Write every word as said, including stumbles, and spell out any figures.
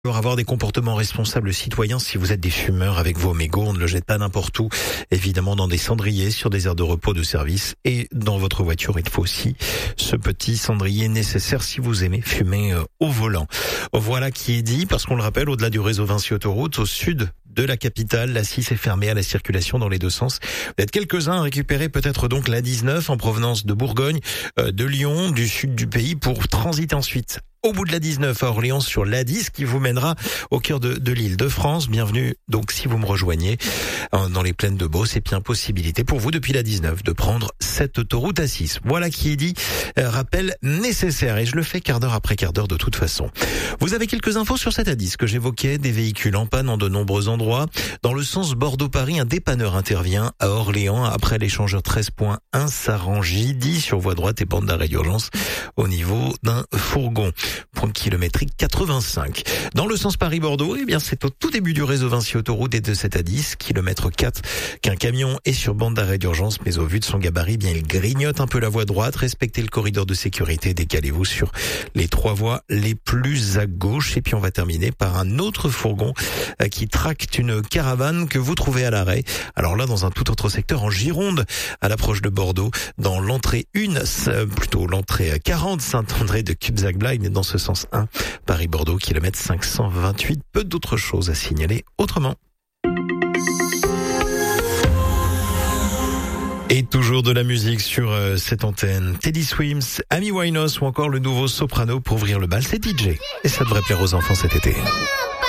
Alors avoir des comportements responsables citoyens si vous êtes des fumeurs avec vos mégots, on ne le jette pas n'importe où, évidemment dans des cendriers, sur des aires de repos de service et dans votre voiture. Il faut aussi ce petit cendrier nécessaire si vous aimez fumer au volant. Voilà qui est dit, parce qu'on le rappelle, au-delà du réseau Vinci Autoroute, au sud de la capitale, l'A six est fermée à la circulation dans les deux sens. Vous êtes quelques-uns à récupérer peut-être donc l'A dix-neuf en provenance de Bourgogne, de Lyon, du sud du pays pour transiter ensuite au bout de la dix-neuf à Orléans sur l'A dix qui vous mènera au cœur de, de l'île de France. Bienvenue donc si vous me rejoignez dans les plaines de Beauce, et bien possibilité pour vous depuis la dix-neuf de prendre cette autoroute A six. Voilà qui est dit, rappel nécessaire, et je le fais quart d'heure après quart d'heure de toute façon. Vous avez quelques infos sur cette A dix que j'évoquais, des véhicules en panne en de nombreux endroits. Dans le sens Bordeaux-Paris, un dépanneur intervient à Orléans après l'échangeur treize point un Sarangy sur voie droite et bande d'arrêt d'urgence au niveau d'un fourgon. Point kilométrique quatre-vingt-cinq. Dans le sens Paris-Bordeaux, eh bien, c'est au tout début du réseau Vinci Autoroute et de cette A dix, kilomètre quatre, qu'un camion est sur bande d'arrêt d'urgence, mais au vu de son gabarit, eh bien, il grignote un peu la voie droite. Respectez le corridor de sécurité, décalez-vous sur les trois voies les plus à gauche. Et puis, on va terminer par un autre fourgon qui tracte une caravane que vous trouvez à l'arrêt. Alors là, dans un tout autre secteur, en Gironde, à l'approche de Bordeaux, dans l'entrée un, plutôt l'entrée quarante, Saint-André de Cubzac-Blaye, dans ce sens un, Paris-Bordeaux, kilomètre cinq cent vingt-huit. Peu d'autres choses à signaler autrement. Et toujours de la musique sur euh, cette antenne. Teddy Swims, Amy Winehouse ou encore le nouveau soprano pour ouvrir le bal, c'est D J. Et ça devrait plaire aux enfants cet été.